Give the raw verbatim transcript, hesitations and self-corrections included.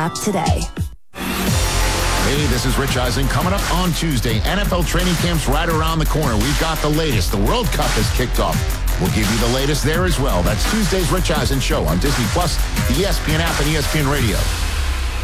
app today. Hey, this is Rich Eisen. Coming up on Tuesday, N F L training camp's right around the corner. We've got the latest. The World Cup has kicked off. We'll give you the latest there as well. That's Tuesday's Rich Eisen Show on Disney Plus, the E S P N app, and E S P N Radio.